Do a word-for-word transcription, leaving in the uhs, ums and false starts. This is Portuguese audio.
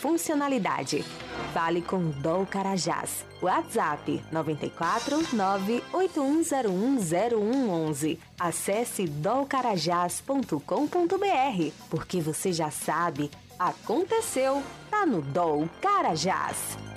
funcionalidade. Fale com Dol Carajás. WhatsApp nove quatro nove oito um zero um zero um um um. Acesse dol carajás ponto com ponto b r, porque você já sabe, aconteceu, tá no Dol Carajás.